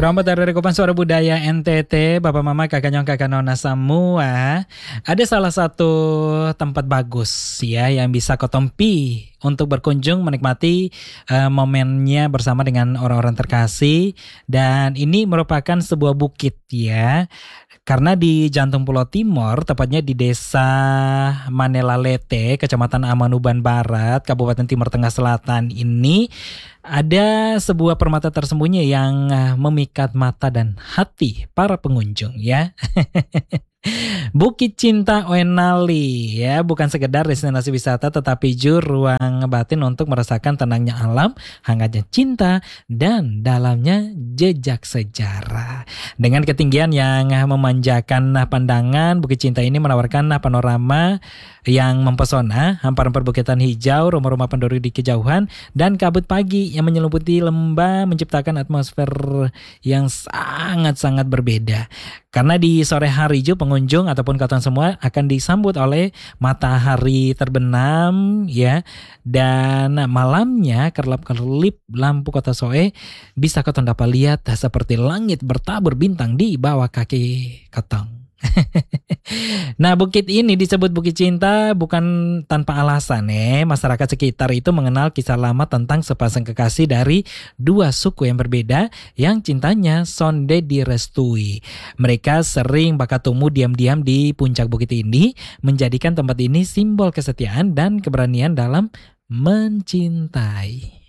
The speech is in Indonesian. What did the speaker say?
Kelompok dari Kopan Suara Budaya NTT, Bapak Mama, Kakak Nyong, Kakak Nona semua. Ada salah satu tempat bagus ya yang bisa kau tempi untuk berkunjung menikmati momennya bersama dengan orang-orang terkasih. Dan ini merupakan sebuah bukit ya. Karena di jantung Pulau Timor, tepatnya di Desa Manelalete, Kecamatan Amanuban Barat, Kabupaten Timur Tengah Selatan ini ada sebuah permata tersembunyi yang memikat mata dan hati para pengunjung ya. Bukit Cinta Oenali ya, bukan sekedar destinasi wisata tetapi ruang batin untuk merasakan tenangnya alam, hangatnya cinta, dan dalamnya jejak sejarah. Dengan ketinggian yang memanjakan pandangan, Bukit Cinta ini menawarkan panorama yang mempesona, hamparan perbukitan hijau, rumah-rumah penduduk di kejauhan, dan kabut pagi yang menyelimuti lembah menciptakan atmosfer yang sangat-sangat berbeda. Karena di sore hari pengunjung ataupun kalian semua akan disambut oleh matahari terbenam ya, dan malamnya kerlap-kerlip lampu kota Soe bisa kalian dapat lihat seperti langit bertabur bintang di bawah kaki kotong. Nah, bukit ini disebut Bukit Cinta bukan tanpa alasan Masyarakat sekitar itu mengenal kisah lama tentang sepasang kekasih dari dua suku yang berbeda yang cintanya sonde direstui. Mereka sering bakatemu diam-diam di puncak bukit ini, menjadikan tempat ini simbol kesetiaan dan keberanian dalam mencintai.